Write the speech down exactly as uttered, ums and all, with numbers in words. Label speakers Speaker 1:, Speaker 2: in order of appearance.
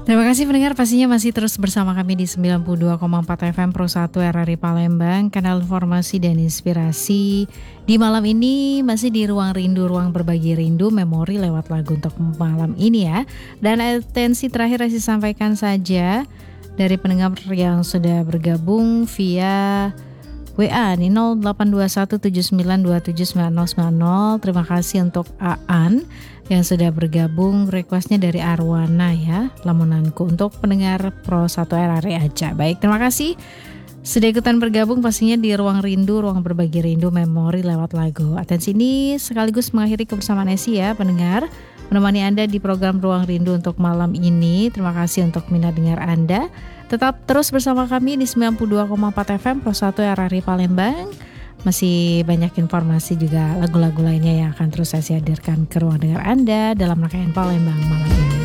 Speaker 1: Terima kasih pendengar, pastinya masih terus bersama kami di sembilan puluh dua koma empat F M Pro satu R R I Palembang, kanal informasi dan inspirasi. Di malam ini masih di Ruang Rindu, Ruang Berbagi Rindu, memori lewat lagu untuk malam ini ya. Dan atensi terakhir saya sampaikan saja dari pendengar yang sudah bergabung via W A di nol delapan dua satu tujuh sembilan dua tujuh sembilan nol sembilan nol. Terima kasih untuk Aan yang sudah bergabung, requestnya dari Arwana ya, Lamunanku, untuk pendengar Pro satu R R I aja. Baik, terima kasih sudah ikutan bergabung pastinya di Ruang Rindu, Ruang Berbagi Rindu, memori lewat lagu. Atensi ini sekaligus mengakhiri kebersamaan Esi ya pendengar, menemani Anda di program Ruang Rindu untuk malam ini. Terima kasih untuk minat dengar Anda. Tetap terus bersama kami di sembilan puluh dua koma empat F M Pro satu R R I Palembang. Masih banyak informasi juga lagu-lagu lainnya yang akan terus saya hadirkan ke ruang dengar Anda dalam rangkaian Palembang malam ini.